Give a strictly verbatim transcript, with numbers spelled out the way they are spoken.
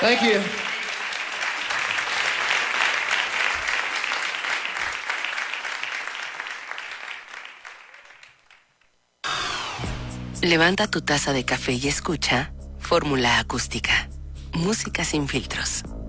Thank you. Levanta tu taza de café y escucha Fórmula Acústica. Música sin filtros.